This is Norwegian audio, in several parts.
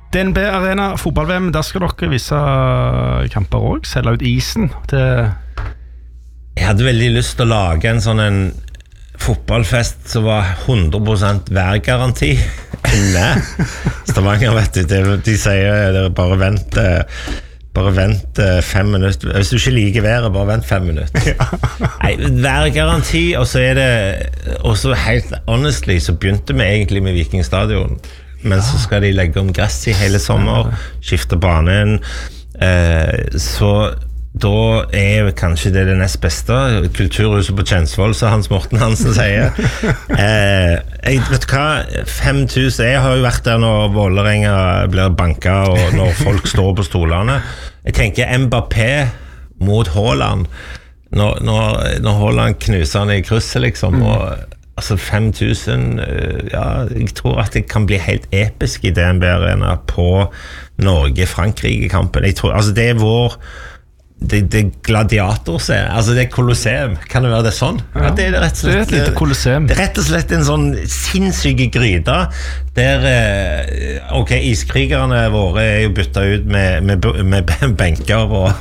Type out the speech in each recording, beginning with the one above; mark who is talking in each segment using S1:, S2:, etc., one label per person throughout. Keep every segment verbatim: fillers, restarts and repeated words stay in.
S1: D N B Arena, fotball-V M, der skal dere vise kamper også, selge ut isen til...
S2: Jeg hadde veldig lyst til å lage en sånn en fotballfest som var hundre prosent værgaranti. Nei, Stavanger, vet du, de, de sier det bare vent, bare vent fem minutter. Hvis du ikke liker været, bare vent fem minutter. Nei, værgaranti, og så er det, og så helt honestly, så begynte vi egentlig med Vikingstadion. Men så skal de legge om gress i hele sommer, skifte banen, eh, så da er kanskje det det nest beste, kulturhuset på Kjensvoll, så Hans Morten Hansen sier. eh, jeg vet hva, fem tusen, jeg har jo vært der når Vålerenga blir banket, og når folk står på stolene. Jeg tenker Mbappé mot Haaland, når, når, når Haaland knuser han i krysset, liksom, og altså fem tusen, ja, jeg tror at det kan bli helt episk I D N B Arena på Norge-Frankrike-kampen. Jeg tror, altså det er vår, det, det gladiator ser, altså det er Colosseum, kan det være det sånn?
S1: Ja,
S2: ja, det er rett og slett,
S1: det er et lite Colosseum.
S2: Det er rett og slett en sånn sinnssyke gryte, der, ok, iskrigerne våre er jo byttet ut med, med, med benker og,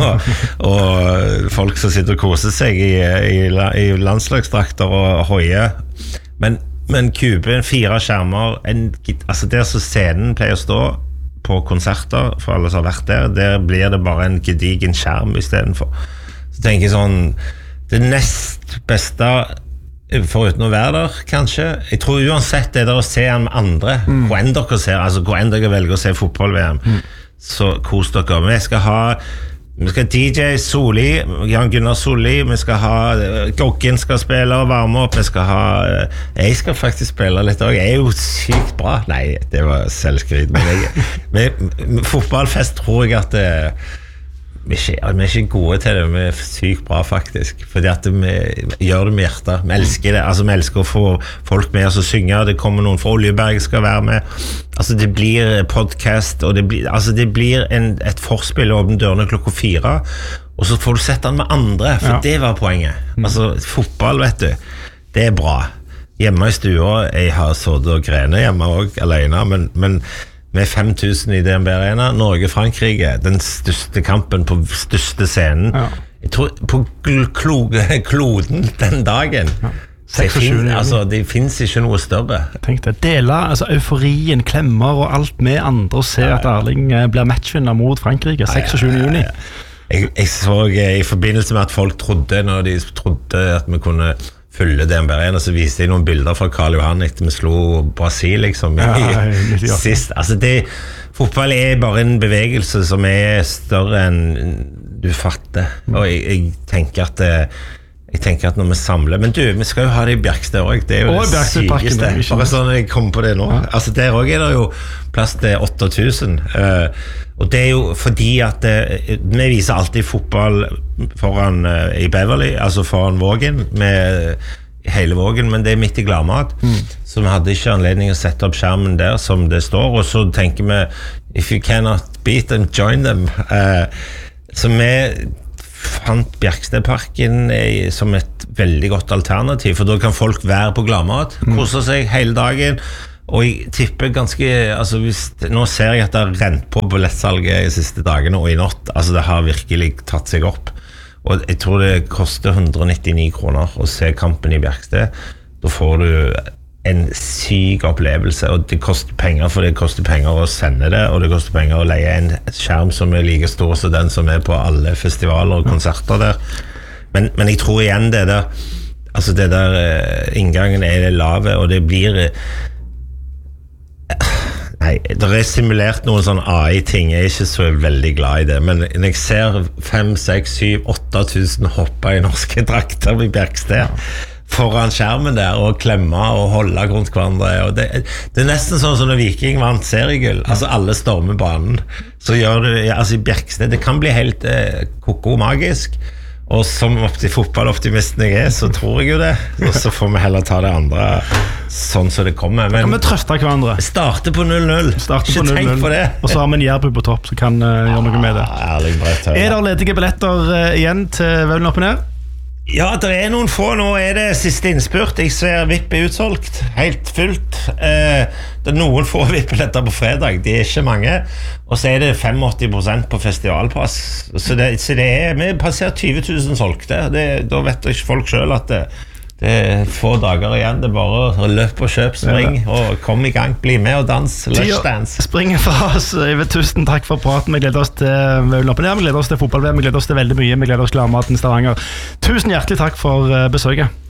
S2: og folk som sitter og koser seg I, i, i landslagsdrakter og høye. Men, men kuben, fire skjermer, en, altså der så scenen pleier å stå på konserter, for alle som har vært der, der blir det bare en gedigen skjerm I stedet for. Så tenker jeg sånn, det nest beste, foruten å være der, kanskje, jeg tror uansett det der å se han med andre, mm. hvor enn dere ser, altså hvor enn dere velger å se fotball-V M, mm. så kos dere. Vi skal ha Vi skal D J Soli, Jan Gunnar Soli, vi skal ha Goggen skal spille og varme opp, vi skal ha jeg skal faktisk spille litt også, jeg er jo sykt bra, nei, det var selvskryt, men jeg, med, med fotballfest tror jeg at det, vi, er ikke, vi er ikke gode til det, vi er sykt bra faktisk, fordi at vi gjør det med hjertet, vi elsker det, altså vi elsker å få folk med oss å synge, det kommer noen fra Oljeberg skal være med, altså det blir podcast, og det blir, altså det blir en, et forspill å åpne dørene klokka fire, og så får du sette den med andre, for ja. Det var poenget, altså fotball vet du, det er bra, hjemme I stua, jeg har sådd og grene hjemme også, alene, men, men med fem tusen I D N B Arena, Norge-Frankrike, den største kampen på største scenen. Ja. Jeg tror på klo kloden den dagen. Ja. Det, finnes, altså, det finnes ikke noe større.
S1: Tenk det, dele altså, euforien, klemmer og alt med andre, og se ja, ja. At Erling blir matchvinner mot Frankrike seksogtyvende juni. Ja, ja, ja.
S2: Jeg, jeg så I forbindelse med at folk trodde, når de trodde at vi kunne følge D N B Arena, så viste jeg noen bilder fra Karl Johan etter vi slo Brasil liksom ja, I, sist, altså det fotball er bare en bevegelse som er større enn du fatter, og jeg, jeg tenker at jeg tenker at når vi samler, men du, vi skal jo ha det I Bjerksted også, det er jo og det sykeste, bare sånn jeg kom på det nå, ja. Altså der også er det jo plass til åtte tusen, uh, og det er jo fordi at uh, vi viser alltid fotball foran uh, I Beverly, altså foran Vågen, med uh, hele Vågen, men det er midt I Gladmat, mm. så vi hadde ikke anledning å sette opp skjermen der som det står, og så tenker vi, if you cannot beat them, join them, uh, så vi fant Bjerkstedparken som et veldig godt alternativ, for da kan folk være på Gladmat, kose seg hele dagen, og jeg tipper ganske, altså hvis, nå ser jeg at det har rent på billettsalget I siste dagene og I natt, altså det har virkelig tatt seg opp, og jeg tror det koster hundre og nittini kroner å se kampen I Bjerksted, da får du en syk opplevelse, og det koster penger, for det koster penger å sende det, og det koster penger å leie en skjerm som er like stor som den som er på alle festivaler og konserter der. Men, men jeg tror igjen det der, altså det der inngangen er det lave, og det blir nei, det er simulert noen sånn A I-ting, jeg er ikke så veldig glad I det, men når jeg ser fem, seks, syv, åtte tusen hopper I norske drakter I Bjerksted, foran skjermen der og klemme og holde rundt hverandre og det, det er nesten sånn som når Viking vant seriegull, altså alle stormer banen så gjør det, altså I Bjerksted det kan bli helt eh, koko magisk og som opti fotballoptimisten jeg er så tror jeg jo det og så får vi heller ta det andre sånn som det kommer men
S1: kan vi trøste hverandre
S2: starte på null null
S1: starte på null null på det. Og så har vi en Jærbu på topp som kan uh, gjøre noe med det
S2: ah, ærlig, brett,
S1: er det ledige billetter uh, igjen til Vaulen opp og ned?
S2: Ja, det er noen få. Nå er det siste innspurt. Jeg ser V I P er utsolgt, helt fullt. Eh, det er noen få V I P-billetter på fredag, de er ikke mange. Og så er det åttifem prosent på festivalpass. Så det, så det er, vi passerer tyve tusen solgte. Det, da vet ikke folk selv at det, det er få dager igjen. Det er bare løp og kjøp, spring, og kom i gang. Bli med og dans, lush dance.
S1: Spring fra oss. Tusen takk for praten. Vi gleder oss til Øl-Oppen her. Vi gleder oss til fotball-V M. Vi gleder oss til veldig mye. Vi gleder oss til Armaten i Stavanger. Tusen hjertelig takk for besøket.